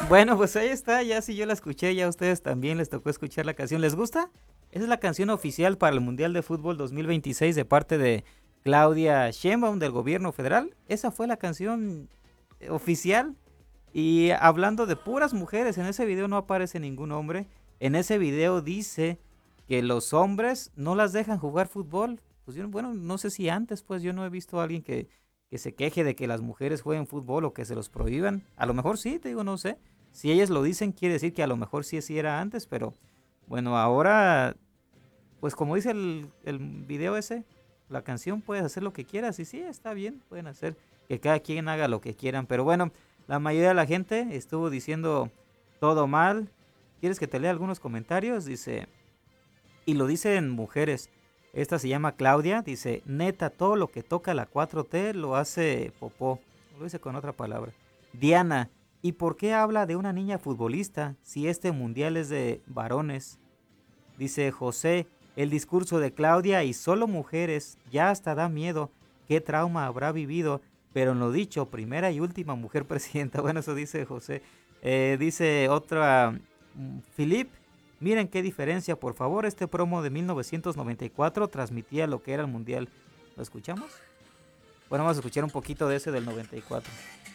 Bueno, pues ahí está, ya si yo la escuché, ya a ustedes también les tocó escuchar la canción. ¿Les gusta? Esa es la canción oficial para el Mundial de Fútbol 2026 de parte de Claudia Sheinbaum del gobierno federal. Esa fue la canción oficial. Y hablando de puras mujeres, en ese video no aparece ningún hombre. En ese video dice que los hombres no las dejan jugar fútbol. Pues yo, bueno, no sé si antes, pues yo no he visto a alguien que se queje de que las mujeres jueguen fútbol o que se los prohíban. A lo mejor sí, te digo, no sé. Si ellas lo dicen, quiere decir que a lo mejor sí, sí era antes, pero bueno, ahora, pues como dice el video ese, la canción, puedes hacer lo que quieras y sí, está bien, pueden hacer que cada quien haga lo que quieran, pero bueno, la mayoría de la gente estuvo diciendo todo mal. ¿Quieres que te lea algunos comentarios? Dice, y lo dicen mujeres. Esta se llama Claudia, dice, neta, todo lo que toca la 4T lo hace popó. Lo dice con otra palabra. Diana, ¿y por qué habla de una niña futbolista si este mundial es de varones? Dice José, el discurso de Claudia y solo mujeres, ya hasta da miedo. ¿Qué trauma habrá vivido? Pero en lo dicho, primera y última mujer presidenta. Bueno, eso dice José. Dice otra, Philip, miren qué diferencia, por favor, este promo de 1994 transmitía lo que era el mundial. ¿Lo escuchamos? Bueno, vamos a escuchar un poquito de ese del 94.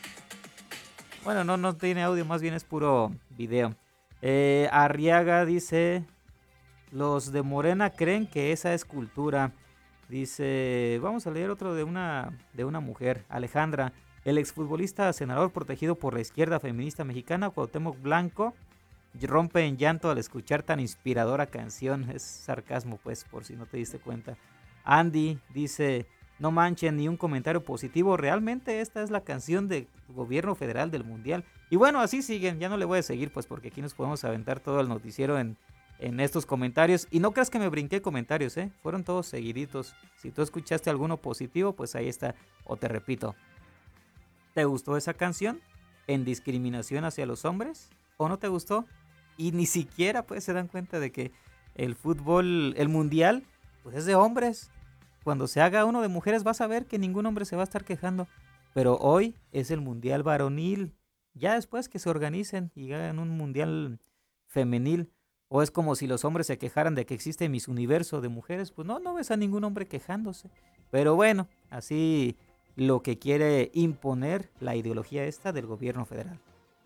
Bueno, no tiene audio, más bien es puro video. Arriaga dice, los de Morena creen que esa es cultura. Dice, vamos a leer otro de una mujer, Alejandra, el exfutbolista senador protegido por la izquierda feminista mexicana, Cuauhtémoc Blanco, rompe en llanto al escuchar tan inspiradora canción. Es sarcasmo, pues, por si no te diste cuenta. Andy dice, no manchen ni un comentario positivo, realmente esta es la canción del gobierno federal del mundial. Y bueno, así siguen, ya no le voy a seguir, pues, porque aquí nos podemos aventar todo el noticiero en estos comentarios. Y no creas que me brinqué comentarios, fueron todos seguiditos. Si tú escuchaste alguno positivo, pues ahí está. O te repito, ¿te gustó esa canción en discriminación hacia los hombres? ¿O no te gustó? Y ni siquiera pues se dan cuenta de que el fútbol, el mundial, pues es de hombres. Cuando se haga uno de mujeres vas a ver que ningún hombre se va a estar quejando. Pero hoy es el mundial varonil. Ya después que se organicen y hagan un mundial femenil. O es como si los hombres se quejaran de que existe Miss Universo de mujeres. Pues no ves a ningún hombre quejándose. Pero bueno, así lo que quiere imponer la ideología esta del gobierno federal.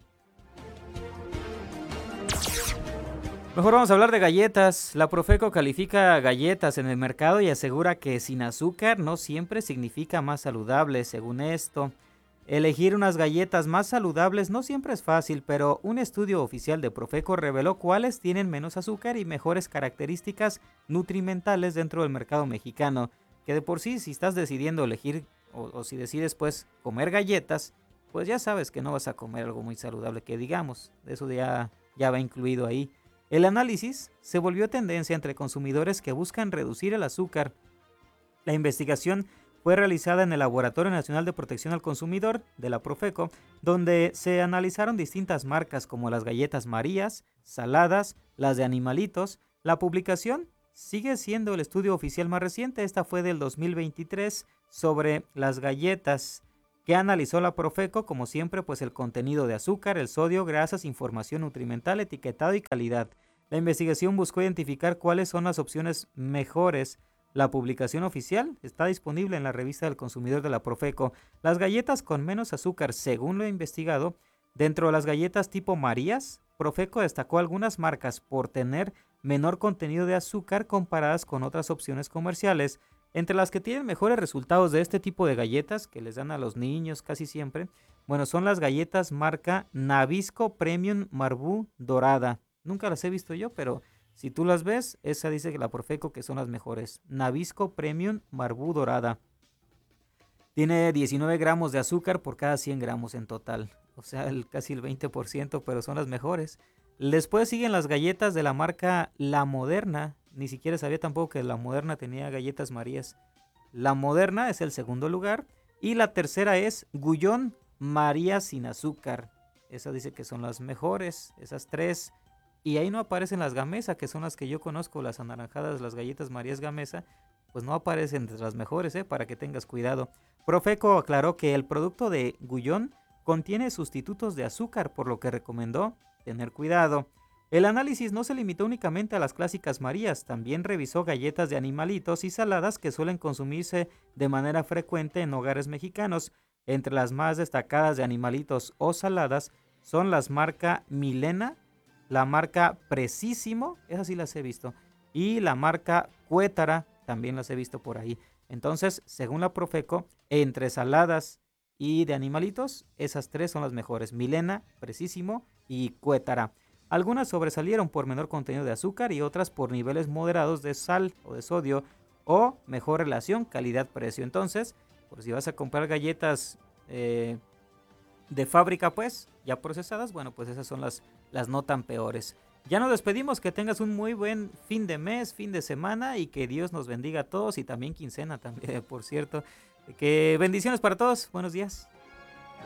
Mejor vamos a hablar de galletas. La Profeco califica galletas en el mercado y asegura que sin azúcar no siempre significa más saludable. Según esto, elegir unas galletas más saludables no siempre es fácil, pero un estudio oficial de Profeco reveló cuáles tienen menos azúcar y mejores características nutrimentales dentro del mercado mexicano. Que de por sí, si estás decidiendo elegir o si decides pues comer galletas, pues ya sabes que no vas a comer algo muy saludable, que digamos, eso ya va incluido ahí. El análisis se volvió tendencia entre consumidores que buscan reducir el azúcar. La investigación fue realizada en el Laboratorio Nacional de Protección al Consumidor de la Profeco, donde se analizaron distintas marcas como las galletas Marías, saladas, las de animalitos. La publicación sigue siendo el estudio oficial más reciente, esta fue del 2023, sobre las galletas que analizó la Profeco, como siempre, pues el contenido de azúcar, el sodio, grasas, información nutrimental, etiquetado y calidad. La investigación buscó identificar cuáles son las opciones mejores. La publicación oficial está disponible en la revista del consumidor de la Profeco. Las galletas con menos azúcar, según lo investigado, dentro de las galletas tipo Marías, Profeco destacó algunas marcas por tener menor contenido de azúcar comparadas con otras opciones comerciales. Entre las que tienen mejores resultados de este tipo de galletas que les dan a los niños casi siempre, bueno, son las galletas marca Nabisco Premium Marabú Dorada. Nunca las he visto yo, pero si tú las ves, esa dice que la Profeco que son las mejores. Nabisco Premium Marabú Dorada. Tiene 19 gramos de azúcar por cada 100 gramos en total. O sea, casi el 20%, pero son las mejores. Después siguen las galletas de la marca La Moderna. Ni siquiera sabía tampoco que La Moderna tenía galletas Marías. La Moderna es el segundo lugar. Y la tercera es Gullón María sin azúcar. Esa dice que son las mejores, esas tres. Y ahí no aparecen las Gamesa, que son las que yo conozco, las anaranjadas, las galletas Marías Gamesa. Pues no aparecen entre las mejores, para que tengas cuidado. Profeco aclaró que el producto de Gullón contiene sustitutos de azúcar, por lo que recomendó tener cuidado. El análisis no se limitó únicamente a las clásicas Marías, también revisó galletas de animalitos y saladas que suelen consumirse de manera frecuente en hogares mexicanos. Entre las más destacadas de animalitos o saladas son las marca Milena, la marca Precisimo, esas sí las he visto, y la marca Cuétara, también las he visto por ahí. Entonces, según la Profeco, entre saladas y de animalitos, esas tres son las mejores: Milena, Precisimo y Cuétara. Algunas sobresalieron por menor contenido de azúcar y otras por niveles moderados de sal o de sodio o mejor relación calidad-precio. Entonces, por si vas a comprar galletas de fábrica, pues, ya procesadas, bueno, pues esas son las no tan peores. Ya nos despedimos, que tengas un muy buen fin de mes, fin de semana, y que Dios nos bendiga a todos, y también quincena también, por cierto. Que bendiciones para todos, buenos días.